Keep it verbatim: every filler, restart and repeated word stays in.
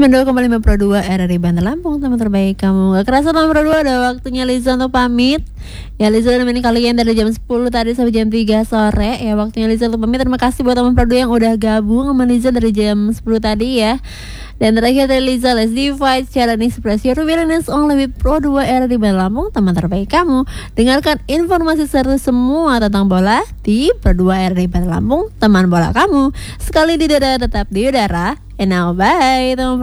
sembilan puluh dua koma lima Pro dua R R I Banten Lampung, teman terbaik kamu. Gak kerasa teman Pro dua, ada waktunya Liza untuk pamit. Ya Liza nemenin kalian dari jam sepuluh tadi sampai jam tiga sore. Ya waktunya Liza untuk pamit. Terima kasih buat teman Pro dua yang udah gabung sama Liza dari jam sepuluh tadi ya. Dan terakhir dari Liza, let's divide, share, and express your willingness only with Pro dua R R I Banten Lampung, teman terbaik kamu. Dengarkan informasi seru semua tentang bola di Pro dua R R I Banten Lampung, teman bola kamu. Sekali di udara tetap di udara. And now bye teman